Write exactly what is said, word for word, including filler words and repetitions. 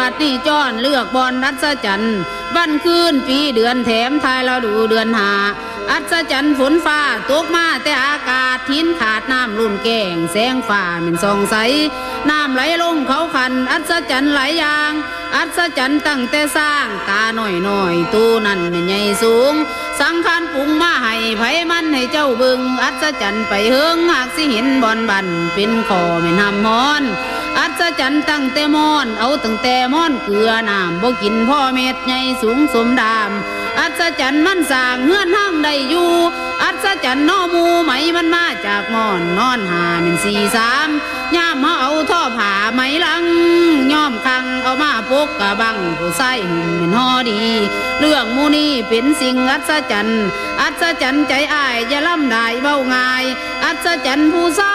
บัดนี้จ้อนเลือกบอนอัศจรรย์วันคืนปีเดือนแถมทายเราดูเดือนหาอัศจรรย์ฝนฟ้าตกมาแต่อากาศทินขาดน้ำรุ่นแกงแสงฟ้าเป็นส่องใสน้ำไหลลงเขาคันอัศจรรย์หลายอย่างอัศจรรย์ตั้งแต่สร้างตาหน่อยหน่อยตูนั่นใหญ่สูงสังขารปรุงมาให้ไผมันให้เจ้าเบิ่งอัศจรรย์ไปเฮิงหากสิเห็นบอนบันเป็นคอแม่น้ำมอนอัศจรรย์ตั้งแต่มอนเอาตั้งแต่มอนเกลือน้ำบ่กินพ่อเม็ดใหญ่สูงสมดามอัศจรรย์มันสร้างเฮือนห้างได้อยู่อัศจรรย์นอมูไหมมันมาจากมอนนอนหาเป็นสี่สามย่ามมาเอาท่อผ่าไหมลังย่อมคังเอามาปกกะบังผู้ใส่หุ่นเป็นฮอดีเรื่องมูนี่เป็นสิ่งอัศจรรย์อัศจรรย์ใจอ้ายอย่าล่ำได้เบาง่ายอัศจรรย์ผู้ใส่